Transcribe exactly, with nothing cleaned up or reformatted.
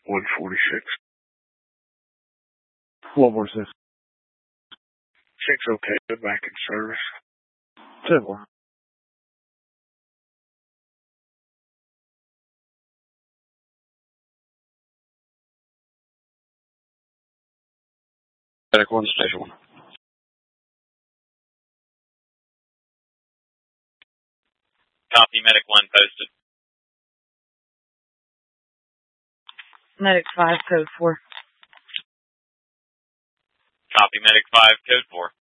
one forty-six. one forty-six. six okay, good back in service. ten four. Medic one, station one. Copy, Medic one posted. Medic five, code four. Copy, Medic five, code four.